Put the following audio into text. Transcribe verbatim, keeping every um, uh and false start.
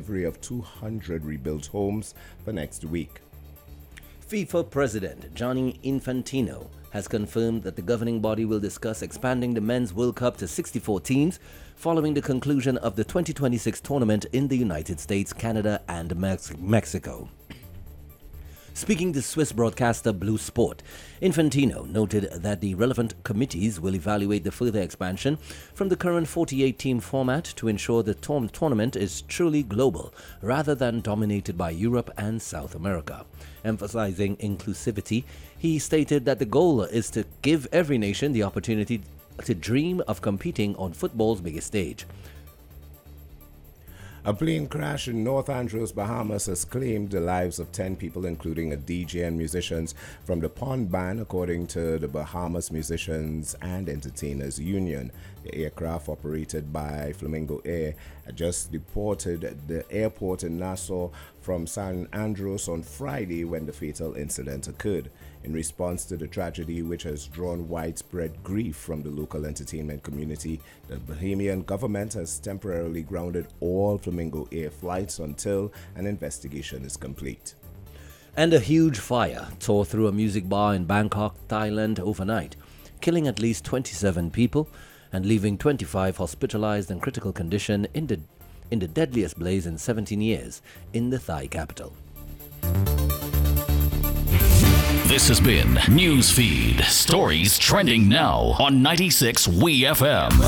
delivery of two hundred rebuilt homes for next week. FIFA President Gianni Infantino has confirmed that the governing body will discuss expanding the Men's World Cup to sixty-four teams following the conclusion of the twenty twenty-six tournament in the United States, Canada, and Mex- Mexico. Speaking to Swiss broadcaster Blue Sport, Infantino noted that the relevant committees will evaluate the further expansion from the current forty-eight team format to ensure the tour- tournament is truly global rather than dominated by Europe and South America. Emphasizing inclusivity, he stated that the goal is to give every nation the opportunity to dream of competing on football's biggest stage. A plane crash in North Andros, Bahamas has claimed the lives of ten people, including a D J and musicians from the Pond Band, according to the Bahamas Musicians and Entertainers Union. The aircraft, operated by Flamingo Air, had just departed the airport in Nassau from San Andros on Friday when the fatal incident occurred. In response to the tragedy, which has drawn widespread grief from the local entertainment community, the Bahamian government has temporarily grounded all Flamingo Air flights until an investigation is complete. And a huge fire tore through a music bar in Bangkok, Thailand overnight, killing at least twenty-seven people and leaving twenty-five hospitalized in critical condition in the, in the deadliest blaze in seventeen years in the Thai capital. This has been Newsfeed, stories trending now on ninety-six W E F M.